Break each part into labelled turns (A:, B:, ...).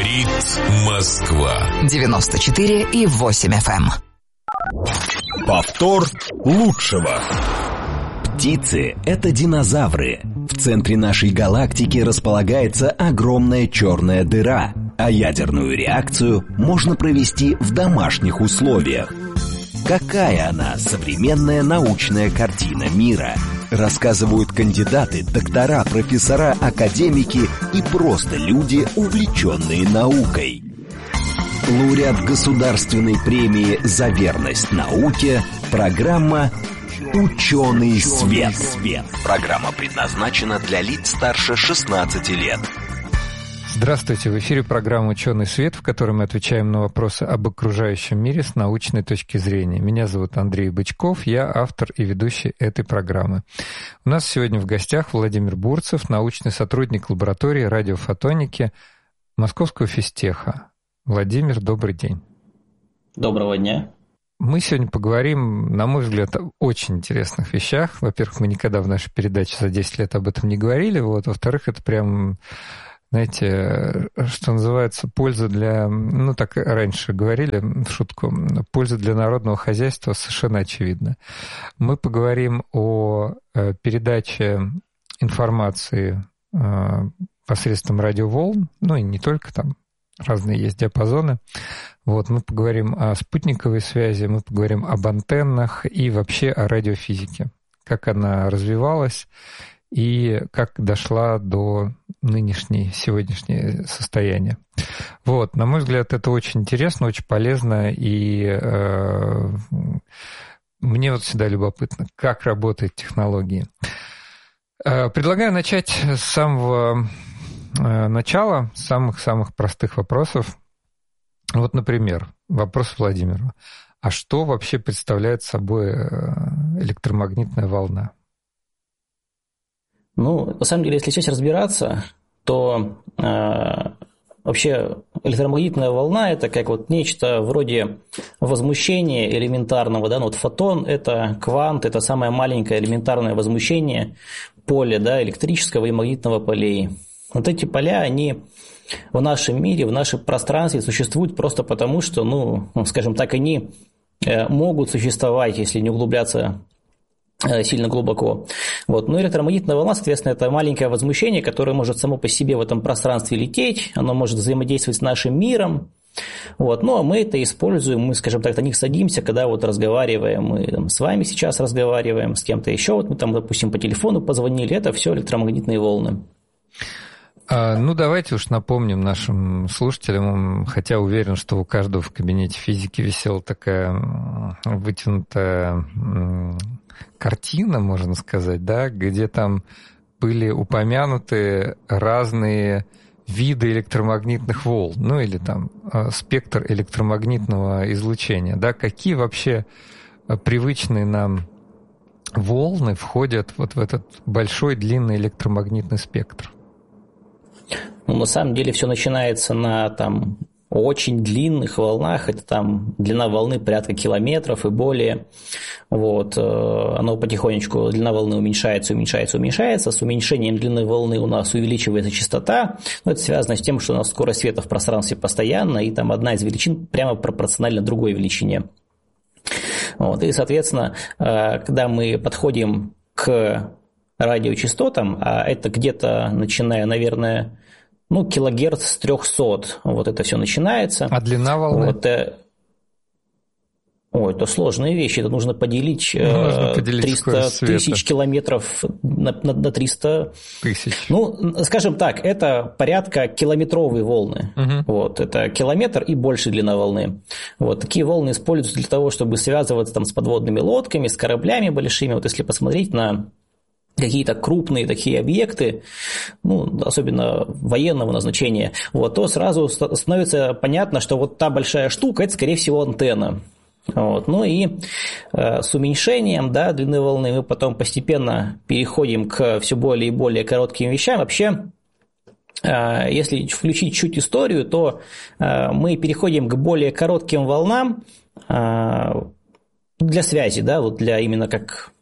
A: Говорит Москва.
B: 94,8 FM.
A: Повтор лучшего.
C: Птицы – это динозавры. В центре нашей галактики располагается огромная черная дыра, а ядерную реакцию можно провести в домашних условиях. Какая она, современная научная картина мира? Рассказывают кандидаты, доктора, профессора, академики и просто люди, увлеченные наукой. Лауреат Государственной премии «За верность науке» программа «Ученый свет». Программа предназначена для лиц старше 16 лет.
D: Здравствуйте, в эфире программа «Ученый свет», в которой мы отвечаем на вопросы об окружающем мире с научной точки зрения. Меня зовут Андрей Бычков, я автор и ведущий этой программы. У нас сегодня в гостях Владимир Бурцев, научный сотрудник лаборатории радиофотоники Московского физтеха. Владимир, добрый день.
E: Доброго дня.
D: Мы сегодня поговорим, на мой взгляд, о очень интересных вещах. Во-первых, мы никогда в нашей передаче за 10 лет об этом не говорили. Во-вторых, это прям, знаете, что называется, польза для... Ну, так раньше говорили в шутку. Польза для народного хозяйства совершенно очевидна. Мы поговорим о передаче информации посредством радиоволн, ну и не только там. Разные есть диапазоны. Мы поговорим о спутниковой связи, мы поговорим об антеннах и вообще о радиофизике. Как она развивалась и как дошла до сегодняшнего состояния. На мой взгляд, это очень интересно, очень полезно, и мне всегда любопытно, как работают технологии. Предлагаю начать с самого начала, самых простых вопросов. Например, вопрос Владимиру. А что вообще представляет собой электромагнитная волна?
E: На самом деле, если сейчас разбираться, то вообще электромагнитная волна – это как нечто вроде возмущения элементарного. Фотон – это квант, это самое маленькое элементарное возмущение поля, электрического и магнитного полей. Эти поля, они в нашем мире, в нашем пространстве существуют просто потому, что, скажем так, они могут существовать, если не углубляться сильно глубоко. Но электромагнитная волна, соответственно, это маленькое возмущение, которое может само по себе в этом пространстве лететь, оно может взаимодействовать с нашим миром. А мы это используем, мы, скажем так, на них садимся, когда разговариваем, мы с вами сейчас разговариваем, с кем-то еще, мы допустим, по телефону позвонили, это все электромагнитные волны.
D: Давайте уж напомним нашим слушателям, хотя уверен, что у каждого в кабинете физики висела такая вытянутая картина, можно сказать, где там были упомянуты разные виды электромагнитных волн, или там спектр электромагнитного излучения. Какие вообще привычные нам волны входят в этот большой длинный электромагнитный спектр?
E: На самом деле все начинается на очень длинных волнах, это длина волны порядка километров и более. Оно потихонечку, длина волны уменьшается. С уменьшением длины волны у нас увеличивается частота. Это связано с тем, что у нас скорость света в пространстве постоянна, и одна из величин прямо пропорциональна другой величине. И, соответственно, когда мы подходим к радиочастотам, а это где-то начиная, наверное, килогерц с 300, это все начинается.
D: А длина волны?
E: Это сложные вещи, это нужно поделить 300 тысяч километров на 300
D: тысяч.
E: Скажем так, это порядка километровые волны. Это километр и больше длина волны. Такие волны используются для того, чтобы связываться с подводными лодками, с кораблями большими. Если посмотреть на какие-то крупные такие объекты, особенно военного назначения, то сразу становится понятно, что та большая штука – это, скорее всего, антенна. И с уменьшением длины волны мы потом постепенно переходим к все более и более коротким вещам. Вообще, если включить чуть историю, то мы переходим к более коротким волнам для связи, для именно как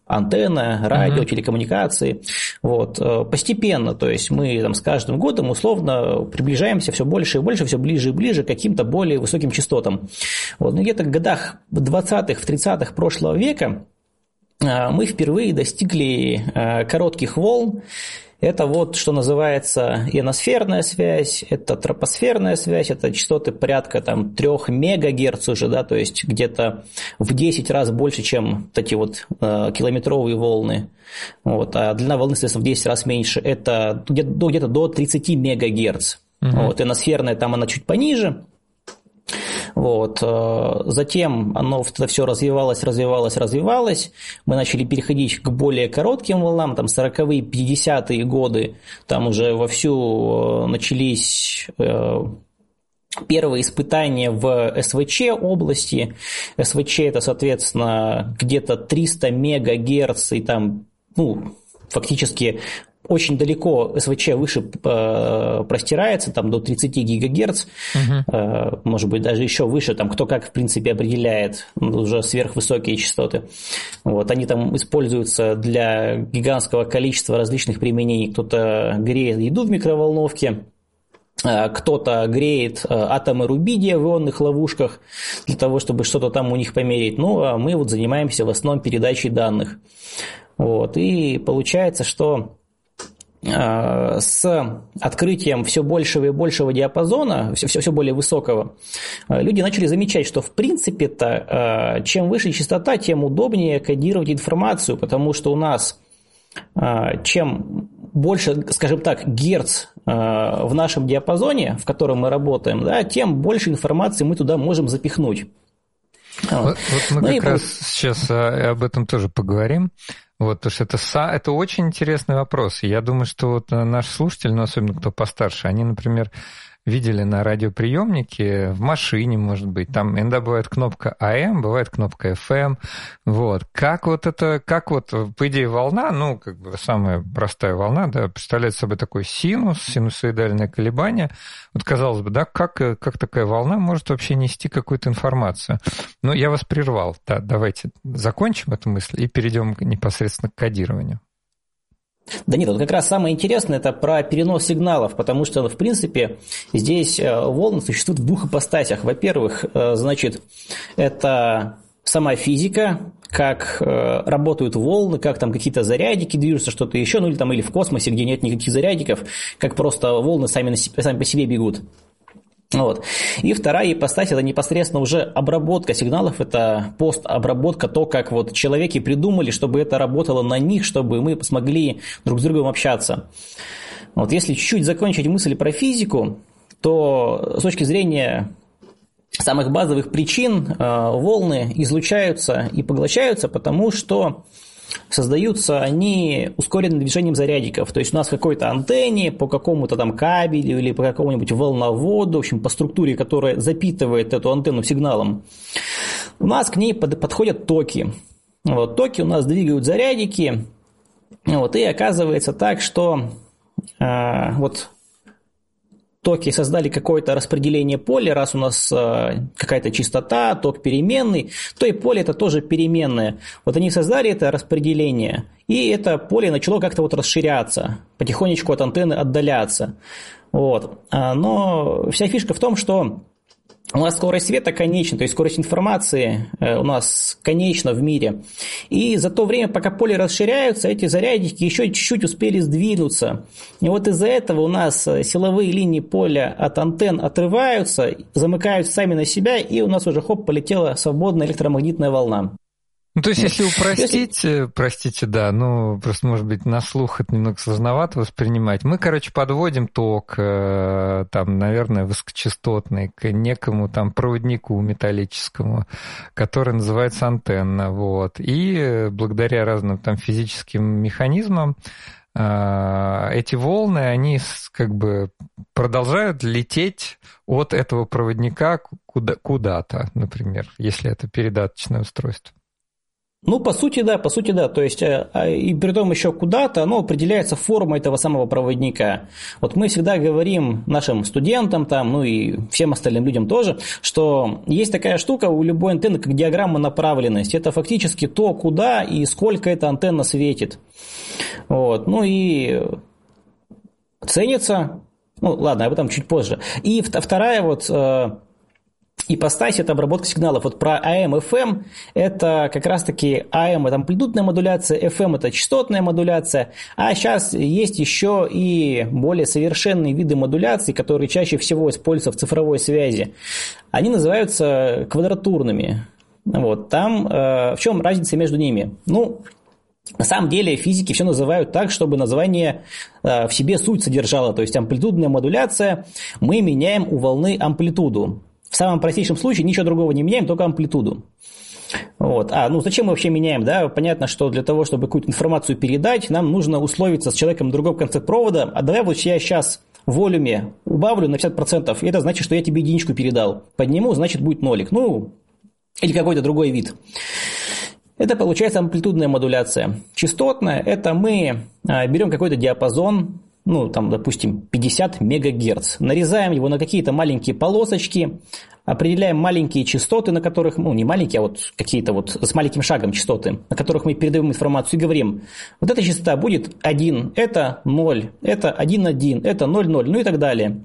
E: антенна, радио, телекоммуникации. Вот. Постепенно, то есть мы там, с каждым годом условно приближаемся все больше и больше, все ближе и ближе к каким-то более высоким частотам. Вот. Но где-то в годах 20-х, в 30-х прошлого века мы впервые достигли коротких волн. Это вот, что называется ионосферная связь, это тропосферная связь, это частоты порядка там, 3 мегагерц уже, да, то есть где-то в 10 раз больше, чем вот эти вот километровые волны. Вот, а длина волны, соответственно, в 10 раз меньше, это где-то до 30 мегагерц. Вот, ионосферная, там она чуть пониже. Вот. Затем оно это все развивалось. Мы начали переходить к более коротким волнам, там 40-е, 50-е годы, там уже вовсю начались первые испытания в СВЧ области. СВЧ это, соответственно, где-то 300 мегагерц, и там, фактически очень далеко СВЧ выше простирается, там до 30 гигагерц, может быть, даже еще выше, там кто как, в принципе, определяет, уже сверхвысокие частоты. Вот, они там используются для гигантского количества различных применений. Кто-то греет еду в микроволновке, кто-то греет атомы рубидия в ионных ловушках для того, чтобы что-то там у них померить. Ну, а мы вот занимаемся в основном передачей данных. Вот, и получается, что с открытием все большего и большего диапазона, все более высокого, люди начали замечать, что в принципе-то чем выше частота, тем удобнее кодировать информацию, потому что у нас чем больше, скажем так, герц в нашем диапазоне, в котором мы работаем, да, тем больше информации мы туда можем запихнуть.
D: Вот мы как раз сейчас об этом тоже поговорим. Вот, потому что это очень интересный вопрос. И я думаю, что вот наши слушатели, ну, особенно кто постарше, они, например, видели на радиоприемнике, в машине, может быть, там иногда бывает кнопка AM, бывает кнопка FM. Вот. Как вот, по идее, волна, ну, как бы самая простая волна, да, представляет собой такой синус, синусоидальное колебание. Вот, казалось бы, да, как такая волна может вообще нести какую-то информацию? Но я вас прервал. Да, давайте закончим эту мысль и перейдем непосредственно к кодированию.
E: Да нет, вот как раз самое интересное это про перенос сигналов, потому что, в принципе, здесь волны существуют в двух ипостасях. Во-первых, значит, это сама физика, как работают волны, как там какие-то зарядики движутся, что-то еще, ну или в космосе, где нет никаких зарядиков, как просто волны сами по себе бегут. Вот. И вторая ипостась – это непосредственно уже обработка сигналов, это постобработка, то, как вот человеки придумали, чтобы это работало на них, чтобы мы смогли друг с другом общаться. Вот. Если чуть-чуть закончить мысль про физику, то с точки зрения самых базовых причин волны излучаются и поглощаются, потому что создаются они ускоренным движением зарядиков. То есть у нас в какой-то антенне, по какому-то там кабелю или по какому-нибудь волноводу, в общем, по структуре, которая запитывает эту антенну сигналом, у нас к ней подходят токи. Вот, токи у нас двигают зарядики. Вот, и оказывается так, что вот токи создали какое-то распределение поля, раз у нас какая-то частота, ток переменный, то и поле это тоже переменное. Вот они создали это распределение, и это поле начало как-то вот расширяться, потихонечку от антенны отдаляться. Вот. Но вся фишка в том, что у нас скорость света конечна, то есть скорость информации у нас конечна в мире. И за то время, пока поле расширяются, эти зарядики еще чуть-чуть успели сдвинуться. И вот из-за этого у нас силовые линии поля от антенн отрываются, замыкаются сами на себя, и у нас уже полетела свободная электромагнитная волна.
D: Ну, то есть, если упростить, простите, да, ну, просто, может быть, на слух это немного сложновато воспринимать. Мы, подводим ток, там, наверное, высокочастотный к некому там проводнику металлическому, который называется антенна, вот. И благодаря разным там физическим механизмам эти волны, они как бы продолжают лететь от этого проводника куда-то, например, если это передаточное устройство.
E: Ну, по сути, да. То есть, и при том еще куда-то, оно определяется формой этого самого проводника. Вот мы всегда говорим нашим студентам, там, ну и всем остальным людям тоже, что есть такая штука у любой антенны, как диаграмма направленности. Это фактически то, куда и сколько эта антенна светит. Вот. Ну и ценится. Ну, ладно, об этом чуть позже. И вторая вот ипостась – это обработка сигналов. Вот про AM, FM – это как раз-таки AM – это амплитудная модуляция, FM – это частотная модуляция, а сейчас есть еще и более совершенные виды модуляции, которые чаще всего используются в цифровой связи. Они называются квадратурными. Вот. Там в чем разница между ними? Ну, на самом деле физики все называют так, чтобы название в себе суть содержало. То есть амплитудная модуляция – мы меняем у волны амплитуду. В самом простейшем случае ничего другого не меняем, только амплитуду. Вот. Ну зачем мы вообще меняем? Да? Понятно, что для того, чтобы какую-то информацию передать, нам нужно условиться с человеком на другом конце провода. А давай вот я сейчас в волюме убавлю на 50%, и это значит, что я тебе единичку передал. Подниму, значит будет нолик. Ну, или какой-то другой вид. Это получается амплитудная модуляция. Частотная – это мы берем какой-то диапазон, ну, там, допустим, 50 МГц. Нарезаем его на какие-то маленькие полосочки, определяем маленькие частоты, на которых, ну, не маленькие, а вот какие-то вот с маленьким шагом частоты, на которых мы передаем информацию и говорим, вот эта частота будет 1, это 0, это 1,1, это 0,0, ну и так далее.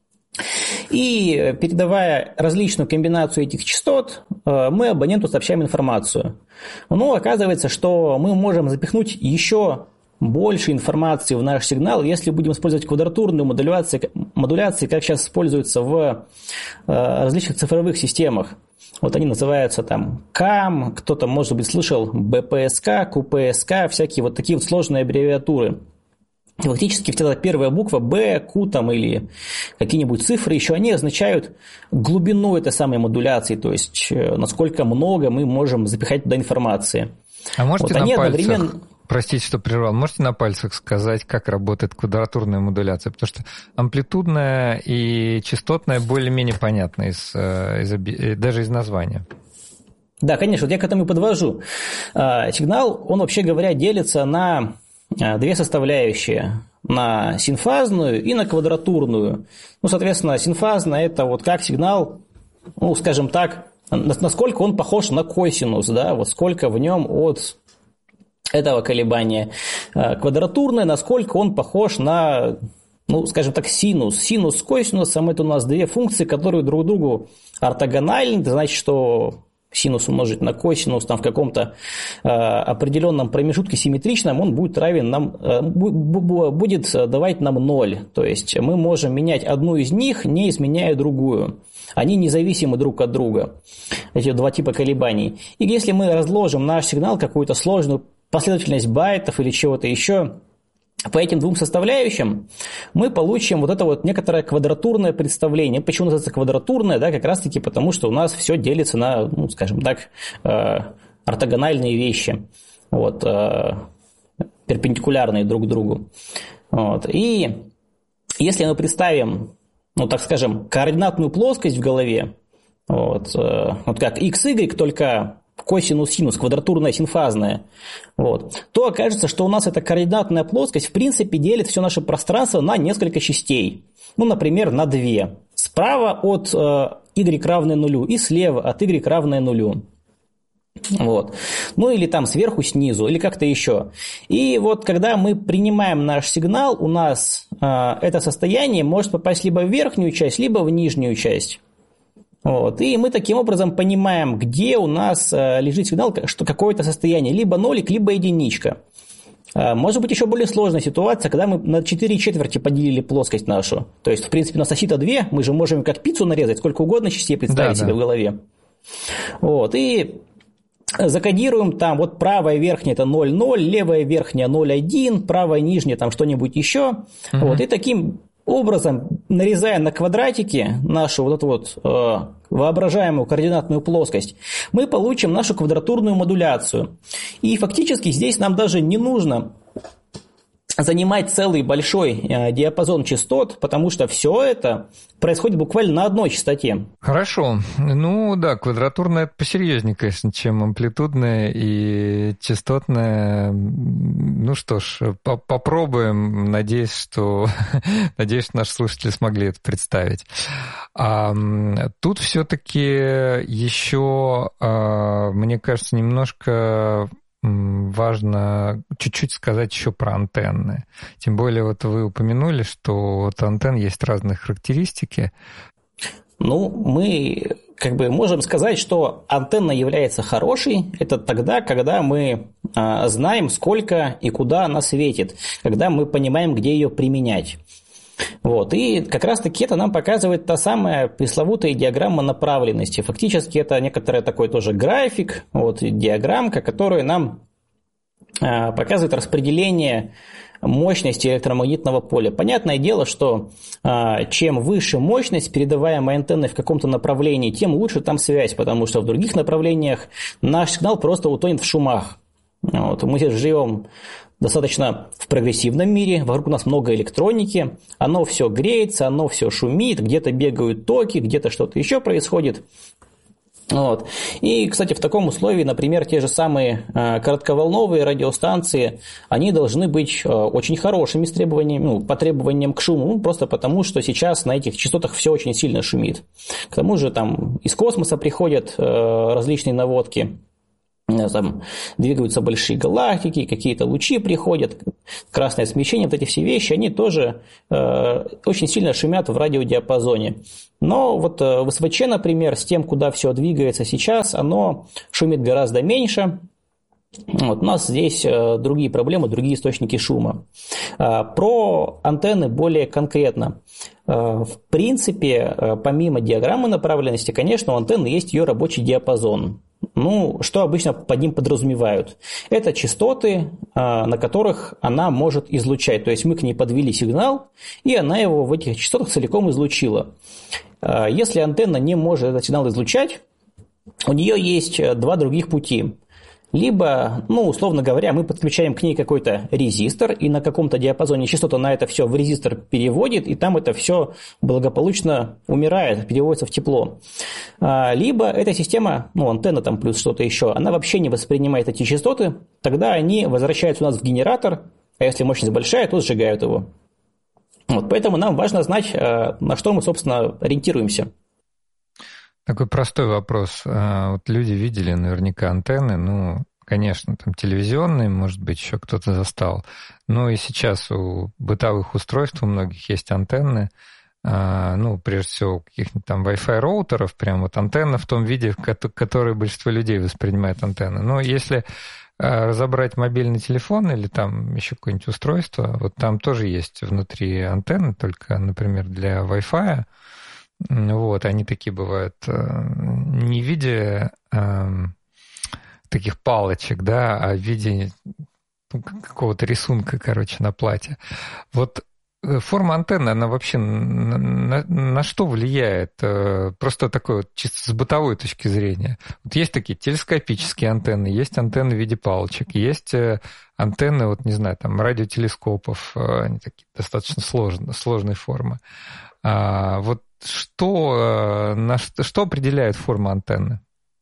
E: И передавая различную комбинацию этих частот, мы абоненту сообщаем информацию. Но оказывается, что мы можем запихнуть еще больше информации в наш сигнал, если будем использовать квадратурную модуляцию, как сейчас используются в различных цифровых системах. Вот они называются там CAM, кто-то, может быть, слышал BPSK, QPSK, всякие вот такие вот сложные аббревиатуры. Фактически вся первая буква B, Q там, или какие-нибудь цифры еще, они означают глубину этой самой модуляции, то есть насколько много мы можем запихать туда информации.
D: А можете
E: вот
D: на пальцах, простите, что прервал, можете на пальцах сказать, как работает квадратурная модуляция? Потому что амплитудная и частотная более-менее понятны даже из названия.
E: Да, конечно, вот я к этому и подвожу. Сигнал, он, вообще говоря, делится на две составляющие, на синфазную и на квадратурную. Ну, соответственно, синфазная – это вот как сигнал, ну, скажем так, насколько он похож на косинус, да, вот сколько в нем от этого колебания. Квадратурная, насколько он похож на, ну, скажем так, синус. Синус с косинусом – это у нас две функции, которые друг другу ортогональны, это значит, что синус умножить на косинус там в каком-то определенном промежутке симметричном, он будет равен нам, будет давать нам 0. То есть мы можем менять одну из них, не изменяя другую. Они независимы друг от друга, эти два типа колебаний. И если мы разложим наш сигнал, какую-то сложную последовательность байтов или чего-то еще, по этим двум составляющим мы получим вот это вот некоторое квадратурное представление. Почему называется квадратурное? Да, как раз таки потому, что у нас все делится на, ну, скажем так, ортогональные вещи, вот, перпендикулярные друг к другу. Вот. И если мы представим, ну, так скажем, координатную плоскость в голове, вот как x, y, только косинус, синус, квадратурная, синфазная, вот, то окажется, что у нас эта координатная плоскость в принципе делит все наше пространство на несколько частей. Ну, например, на две. Справа от y равное нулю и слева от y равное нулю. Вот. Ну или там сверху, снизу, или как-то еще. И вот когда мы принимаем наш сигнал, у нас это состояние может попасть либо в верхнюю часть, либо в нижнюю часть. Вот. И мы таким образом понимаем, где у нас лежит сигнал, что какое-то состояние, либо нолик, либо единичка. Может быть еще более сложная ситуация, когда мы на 4/4 поделили плоскость нашу. То есть, в принципе, у нас оси-то 2, мы же можем как пиццу нарезать, сколько угодно частей представить себе в голове. Вот. И закодируем там, вот правая верхняя это 0,0, левая верхняя 0,1, правая нижняя там что-нибудь еще. Вот. И таким образом, нарезая на квадратике нашу вот эту вот воображаемую координатную плоскость, мы получим нашу квадратурную модуляцию. И фактически здесь нам даже не нужно занимать целый большой диапазон частот, потому что все это происходит буквально на одной частоте.
D: Хорошо. Ну да, квадратурная это посерьезнее, конечно, чем амплитудная и частотная. Ну что ж, попробуем. Надеюсь, что наши слушатели смогли это представить. Тут все-таки еще, мне кажется, немножко важно чуть-чуть сказать еще про антенны. Тем более вот вы упомянули, что вот у антенн есть разные характеристики.
E: Ну, мы можем сказать, что антенна является хорошей. Это тогда, когда мы знаем, сколько и куда она светит, когда мы понимаем, где ее применять. Вот. И как раз-таки это нам показывает та самая пресловутая диаграмма направленности. Фактически это некоторый такой тоже график, диаграммка, которая нам показывает распределение мощности электромагнитного поля. Понятное дело, что чем выше мощность, передаваемой антенной в каком-то направлении, тем лучше там связь, потому что в других направлениях наш сигнал просто утонет в шумах. Мы сейчас живем достаточно в прогрессивном мире, вокруг нас много электроники, оно все греется, оно все шумит, где-то бегают токи, где-то что-то еще происходит. И, кстати, в таком условии, например, те же самые коротковолновые радиостанции, они должны быть очень хорошими с требованиями, по требованиям к шуму, просто потому, что сейчас на этих частотах все очень сильно шумит. К тому же там из космоса приходят различные наводки. Там двигаются большие галактики, какие-то лучи приходят, красное смещение, вот эти все вещи, они тоже очень сильно шумят в радиодиапазоне. Но вот в СВЧ, например, с тем, куда все двигается сейчас, оно шумит гораздо меньше. У нас здесь другие проблемы, другие источники шума. Про антенны более конкретно. В принципе, помимо диаграммы направленности, конечно, у антенны есть ее рабочий диапазон. Что обычно под ним подразумевают? Это частоты, на которых она может излучать. То есть мы к ней подвели сигнал, и она его в этих частотах целиком излучила. Если антенна не может этот сигнал излучать, у нее есть два других пути. Либо, условно говоря, мы подключаем к ней какой-то резистор, и на каком-то диапазоне частота на это все в резистор переводит, и там это все благополучно умирает, переводится в тепло. Либо эта система, антенна там плюс что-то еще, она вообще не воспринимает эти частоты, тогда они возвращаются у нас в генератор, а если мощность большая, то сжигают его. Поэтому нам важно знать, на что мы, собственно, ориентируемся.
D: Такой простой вопрос. Люди видели наверняка антенны, конечно, там телевизионные, может быть, еще кто-то застал. Но и сейчас у бытовых устройств у многих есть антенны, прежде всего, каких-нибудь там Wi-Fi роутеров, прям антенна в том виде, в который большинство людей воспринимает антенны. Но если разобрать мобильный телефон или там еще какое-нибудь устройство, там тоже есть внутри антенны, только, например, для Wi-Fi. Они такие бывают не в виде таких палочек, а в виде какого-то рисунка, на плате. Форма антенны, она вообще на что влияет? Просто такой чисто с бытовой точки зрения. Есть такие телескопические антенны, есть антенны в виде палочек, есть антенны, радиотелескопов, они такие достаточно сложной формы. Что определяет форму антенны?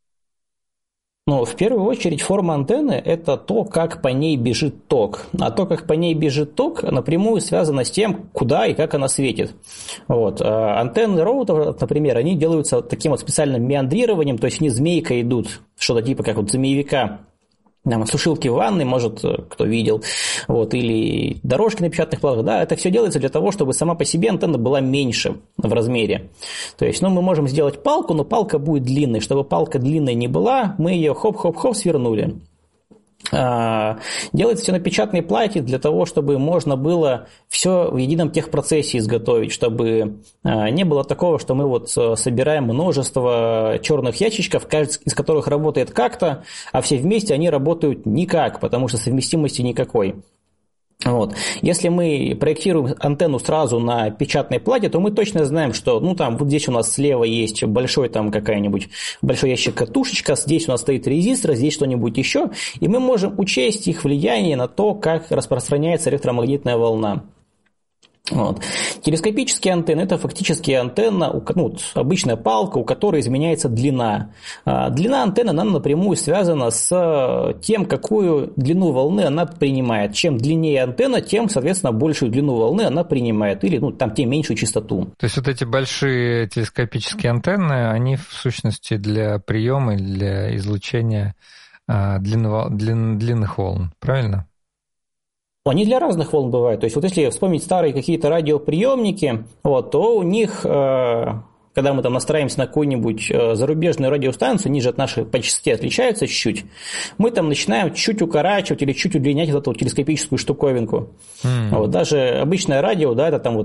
E: В первую очередь форма антенны – это то, как по ней бежит ток. А то, как по ней бежит ток, напрямую связано с тем, куда и как она светит. Антенны роутеров, например, они делаются таким специальным меандрированием, то есть они змейкой идут, что-то типа как змеевика. Сушилки в ванной, может, кто видел, или дорожки на печатных платах, это все делается для того, чтобы сама по себе антенна была меньше в размере. То есть, мы можем сделать палку, но палка будет длинной. Чтобы палка длинной не была, мы ее хоп-хоп-хоп свернули. Делается все на печатной плате для того, чтобы можно было все в едином техпроцессе изготовить, чтобы не было такого, что мы собираем множество черных ящичков, каждый из которых работает как-то, а все вместе они работают никак, потому что совместимости никакой. Вот. Если мы проектируем антенну сразу на печатной плате, то мы точно знаем, что там вот здесь у нас слева есть большой ящик катушечка, здесь у нас стоит резистор, здесь что-нибудь еще, и мы можем учесть их влияние на то, как распространяется электромагнитная волна. Вот. Телескопические антенны – это фактически антенна, обычная палка, у которой изменяется длина. Длина антенны она напрямую связана с тем, какую длину волны она принимает. Чем длиннее антенна, тем, соответственно, большую длину волны она принимает, или тем меньшую частоту.
D: То есть вот эти большие телескопические антенны, они в сущности для приема, для излучения длинных волн, правильно?
E: Они для разных волн бывают. То есть, вот если вспомнить старые какие-то радиоприемники, то у них, когда мы там настраиваемся на какую-нибудь зарубежную радиостанцию, они же от нашей по частоте отличаются чуть-чуть, мы там начинаем чуть укорачивать или чуть удлинять вот эту телескопическую штуковинку. Вот, даже обычное радио, это там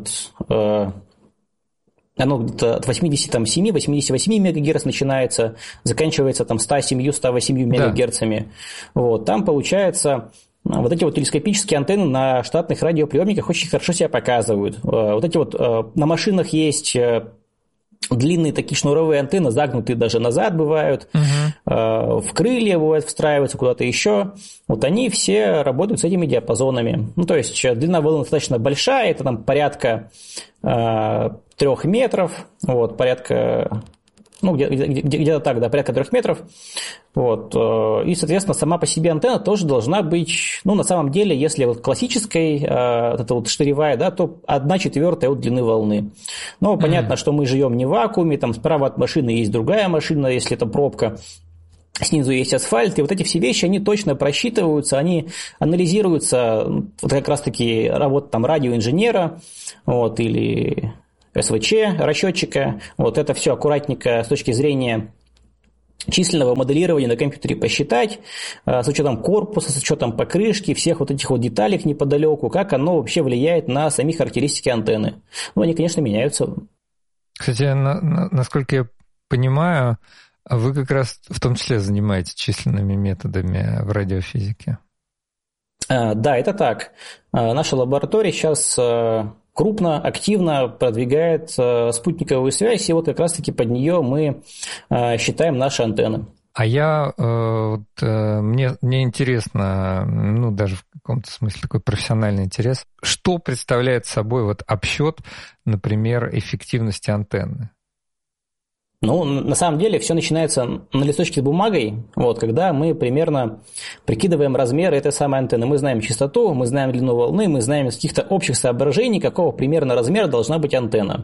E: оно где-то от 87-88 МГц начинается, заканчивается там 107-108 МГц. Вот, там получается... Вот эти телескопические антенны на штатных радиоприемниках очень хорошо себя показывают. Вот эти на машинах есть длинные такие шнуровые антенны, загнутые даже назад бывают, в крылья бывает встраиваются куда-то еще. Вот они все работают с этими диапазонами. То есть длина волны достаточно большая, это там порядка 3 метров, порядка... где-то так, порядка 3 метров. Вот. И, соответственно, сама по себе антенна тоже должна быть, на самом деле, если классической, штыревая, то 1/4 от длины волны. Но понятно, что мы живем не в вакууме, там справа от машины есть другая машина, если это пробка, снизу есть асфальт, и вот эти все вещи, они точно просчитываются, они анализируются, как раз-таки работа там радиоинженера, или... СВЧ, расчетчика, это все аккуратненько с точки зрения численного моделирования на компьютере посчитать, с учетом корпуса, с учетом покрышки, всех этих деталек неподалеку, как оно вообще влияет на сами характеристики антенны. Они, конечно, меняются. Кстати,
D: насколько я понимаю, вы как раз в том числе занимаетесь численными методами в радиофизике.
E: Да, это так. Наша лаборатория сейчас... крупно, активно продвигает спутниковую связь, и как раз-таки под нее мы считаем наши антенны.
D: А мне интересно, даже в каком-то смысле такой профессиональный интерес, что представляет собой обсчет, например, эффективности антенны?
E: На самом деле, все начинается на листочке с бумагой, когда мы примерно прикидываем размеры этой самой антенны. Мы знаем частоту, мы знаем длину волны, мы знаем из каких-то общих соображений, какого примерно размера должна быть антенна.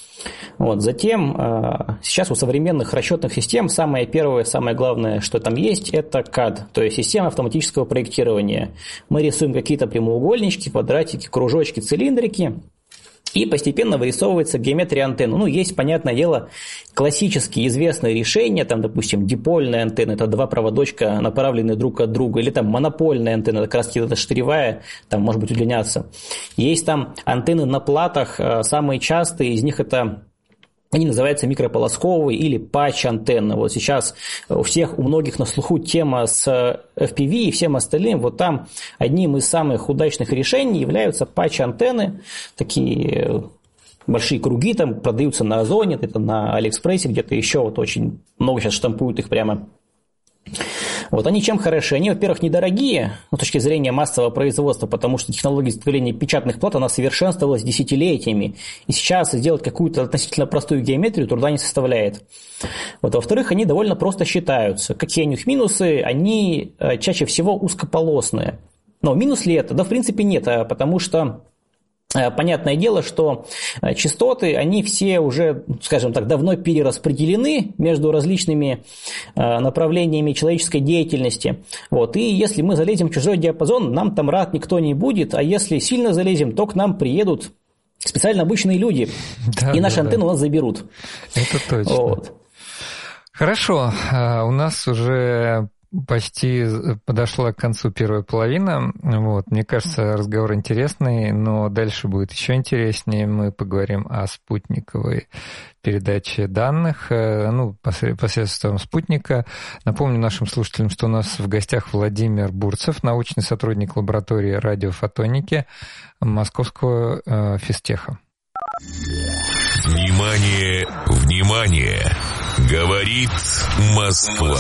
E: Затем, сейчас у современных расчетных систем самое первое, самое главное, что там есть, это CAD, то есть система автоматического проектирования. Мы рисуем какие-то прямоугольнички, квадратики, кружочки, цилиндрики, и постепенно вырисовывается геометрия антенны. Есть, понятное дело, классические известные решения, допустим, дипольная антенна, это 2 проводочка, направленные друг от друга, или монопольная антенна, это как раз это штыревая, может быть удлиняться. Есть антенны на платах, самые частые из них они называются микрополосковые или патч-антенны. Сейчас у многих на слуху тема с FPV и всем остальным. Там одним из самых удачных решений являются патч-антенны. Такие большие круги продаются на Озоне, это на Алиэкспрессе, где-то еще очень много сейчас штампуют их прямо. Они чем хороши? Они, во-первых, недорогие с точки зрения массового производства, потому что технология изготовления печатных плат, она совершенствовалась десятилетиями. И сейчас сделать какую-то относительно простую геометрию труда не составляет. Во-вторых, они довольно просто считаются. Какие у них минусы? Они чаще всего узкополосные. Но минус ли это? Да, в принципе, нет, потому что... Понятное дело, что частоты, они все уже, скажем так, давно перераспределены между различными направлениями человеческой деятельности. И если мы залезем в чужой диапазон, нам там рад никто не будет, а если сильно залезем, то к нам приедут специально обученные люди, и наши антенны у нас заберут.
D: Это точно. Хорошо, у нас уже почти подошла к концу первая половина. Вот. Мне кажется, разговор интересный, но дальше будет еще интереснее. Мы поговорим о спутниковой передаче данных, посредством спутника. Напомню нашим слушателям, что у нас в гостях Владимир Бурцев, научный сотрудник лаборатории радиофотоники Московского физтеха.
A: Внимание, внимание! Говорит Москва.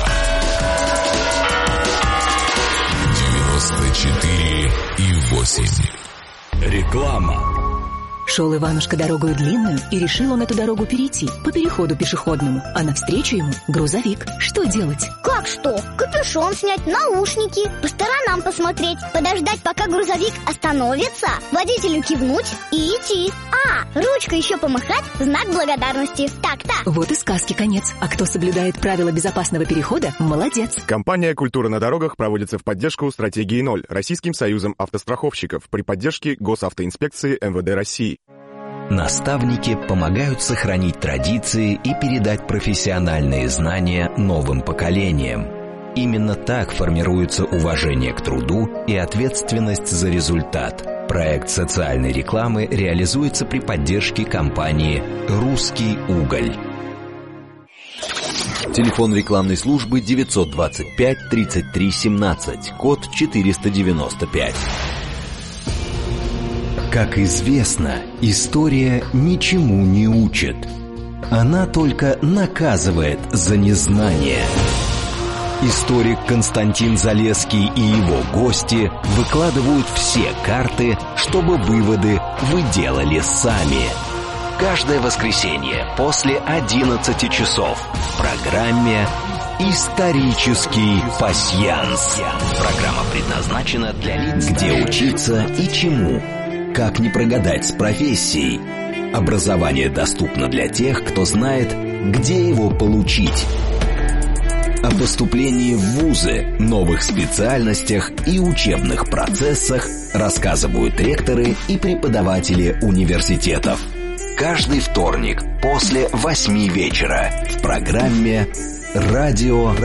A: 94,8. Реклама.
F: Шел Иванушка дорогою длинную, и решил он эту дорогу перейти по переходу пешеходному, а навстречу ему грузовик. Что делать?
G: Как что? Капюшон снять, наушники, по сторонам посмотреть, подождать, пока грузовик остановится, водителю кивнуть и идти. Ручкой еще помахать, знак благодарности. Так-то.
F: Вот и сказки конец. А кто соблюдает правила безопасного перехода, молодец.
H: Компания «Культура на дорогах» проводится в поддержку стратегии 0 Российским союзом автостраховщиков при поддержке Госавтоинспекции МВД России.
C: Наставники помогают сохранить традиции и передать профессиональные знания новым поколениям. Именно так формируется уважение к труду и ответственность за результат. Проект социальной рекламы реализуется при поддержке компании «Русский уголь». Телефон рекламной службы 925 33 17, код 495. Как известно, история ничему не учит. Она только наказывает за незнание. Историк Константин Залесский и его гости выкладывают все карты, чтобы выводы вы делали сами. Каждое воскресенье после 11 часов в программе «Исторический пасьянс». Программа предназначена для лиц, где учиться и чему. Как не прогадать с профессией. Образование доступно для тех, кто знает, где его получить. О поступлении в вузы, новых специальностях и учебных процессах рассказывают ректоры и преподаватели университетов. Каждый вторник после 8 вечера в программе «Радио